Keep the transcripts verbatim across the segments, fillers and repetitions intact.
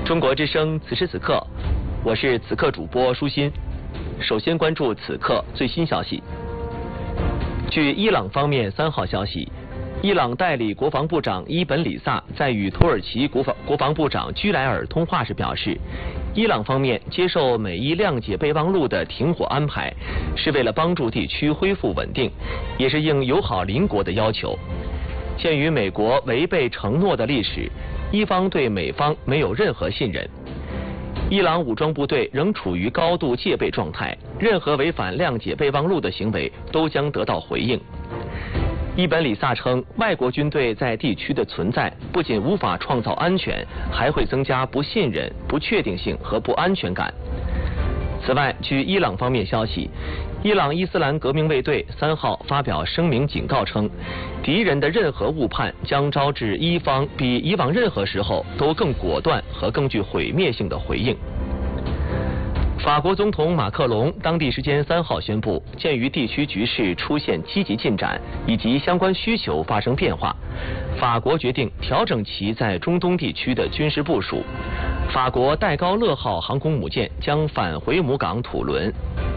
中国之声，此时此刻，我是此刻主播舒心。首先关注此刻最新消息。据伊朗方面三号消息，伊朗代理国防部长伊本里萨在与土耳其国防国防部长居莱尔通话时表示，伊朗方面接受美伊谅解备忘录的停火安排，是为了帮助地区恢复稳定，也是应友好邻国的要求。鉴于美国违背承诺的历史，伊方对美方没有任何信任。伊朗武装部队仍处于高度戒备状态，任何违反谅解备忘录的行为都将得到回应。伊本里萨称，外国军队在地区的存在不仅无法创造安全，还会增加不信任、不确定性和不安全感。此外，据伊朗方面消息，伊朗伊斯兰革命卫队三号发表声明警告称，敌人的任何误判将招致伊方比以往任何时候都更果断和更具毁灭性的回应。法国总统马克龙当地时间三号宣布，鉴于地区局势出现积极进展以及相关需求发生变化，法国决定调整其在中东地区的军事部署。法国戴高乐号航空母舰将返回母港土伦。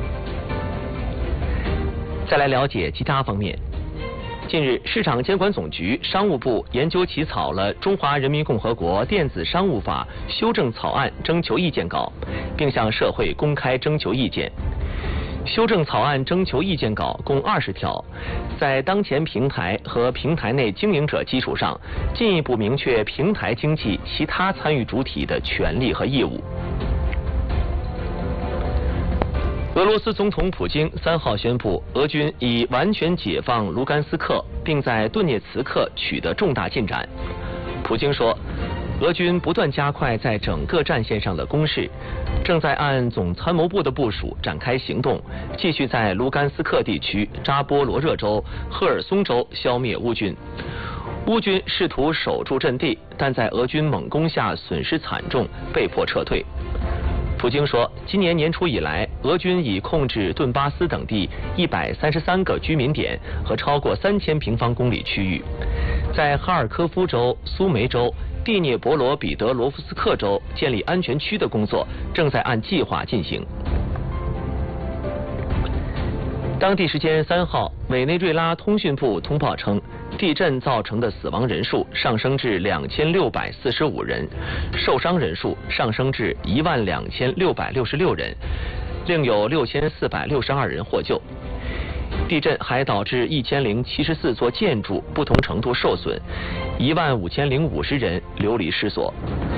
再来了解其他方面。近日，市场监管总局、商务部研究起草了《中华人民共和国电子商务法》修正草案征求意见稿，并向社会公开征求意见。修正草案征求意见稿共二十条，在当前平台和平台内经营者基础上，进一步明确平台经济其他参与主体的权利和义务。俄罗斯总统普京三号宣布，俄军已完全解放卢甘斯克，并在顿涅茨克取得重大进展。普京说，俄军不断加快在整个战线上的攻势，正在按总参谋部的部署展开行动，继续在卢甘斯克地区、扎波罗热州、赫尔松州消灭乌军。乌军试图守住阵地，但在俄军猛攻下损失惨重，被迫撤退。普京说，今年年初以来，俄军已控制顿巴斯等地一百三十三个居民点和超过三千平方公里区域，在哈尔科夫州、苏梅州、蒂涅博罗彼得罗夫斯克州建立安全区的工作正在按计划进行。当地时间三号，委内瑞拉通讯部通报称，地震造成的死亡人数上升至两千六百四十五人，受伤人数上升至一万两千六百六十六人，另有六千四百六十二人获救。地震还导致一千零七十四座建筑不同程度受损，一万五千零五十人流离失所。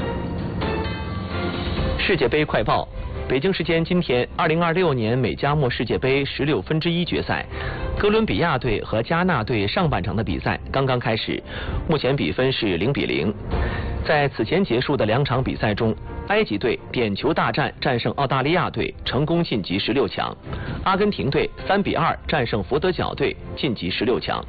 世界杯快报。北京时间今天，二零二六年美加墨世界杯十六分之一决赛，哥伦比亚队和加纳队上半场的比赛刚刚开始，目前比分是零比零。在此前结束的两场比赛中，埃及队点球大战战胜澳大利亚队，成功晋级十六强；阿根廷队三比二战胜佛得角队，晋级十六强。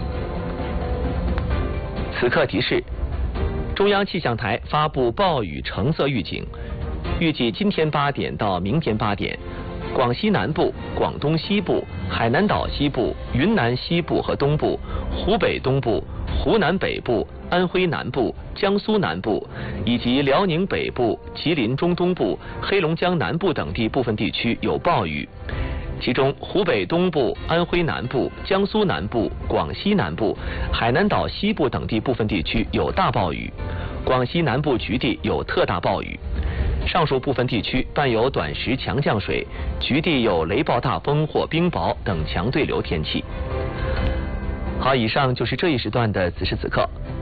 此刻提示：中央气象台发布暴雨橙色预警。预计今天八点到明天八点，广西南部、广东西部、海南岛西部、云南西部和东部、湖北东部、湖南北部、安徽南部、江苏南部以及辽宁北部、吉林中东部、黑龙江南部等地部分地区有暴雨，其中湖北东部、安徽南部、江苏南部、广西南部、海南岛西部等地部分地区有大暴雨，广西南部局地有特大暴雨。上述部分地区伴有短时强降水，局地有雷暴大风或冰雹等强对流天气。好，以上就是这一时段的此时此刻。